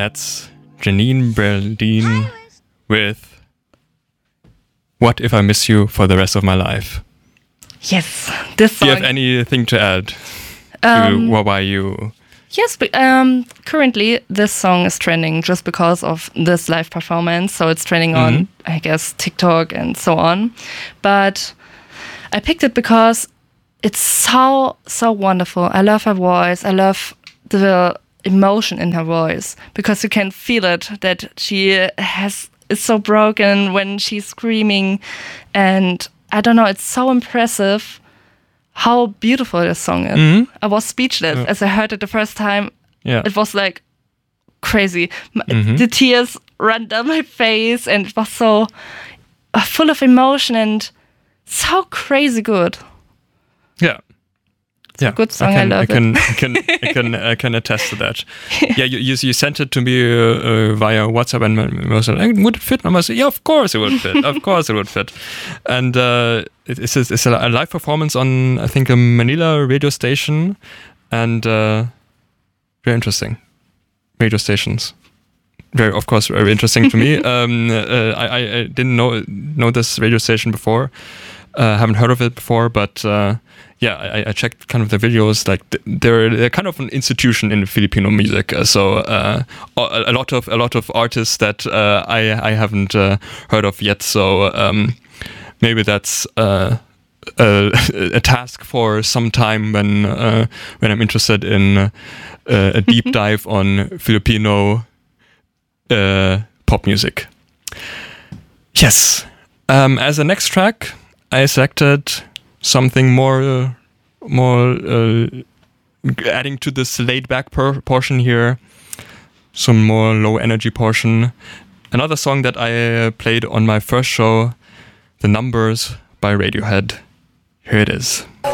That's Janine Berlin with What If I Miss You for the Rest of My Life. Yes, this song. Do you have anything to add to why you... Yes, but currently this song is trending just because of this live performance. So it's trending on, I guess, TikTok and so on. But I picked it because it's so wonderful. I love her voice. I love the emotion in her voice because you can feel it that she is so broken when she's screaming. And I don't know, it's so impressive how beautiful this song is. I was speechless as I heard it the first time. Yeah. It was like crazy. The tears ran down my face and it was so full of emotion and so crazy good. Yeah. It's a good song. I love it. I can attest to that. Yeah, you sent it to me via WhatsApp, and I was like, would it fit? And I said, yeah, of course it would fit. Of course it would fit. And it's a live performance on, I think, a Manila radio station, and very interesting. Radio stations. Of course, very interesting to me. I didn't know this radio station before. Haven't heard of it before, but I checked kind of the videos. Like they're kind of an institution in Filipino music. So a lot of artists that I haven't heard of yet. So maybe that's a task for some time when I'm interested in a deep dive on Filipino pop music. Yes. As a next track, I selected something more adding to this laid-back portion here, some more low-energy portion. Another song that I played on my first show, The Numbers by Radiohead. Here it is.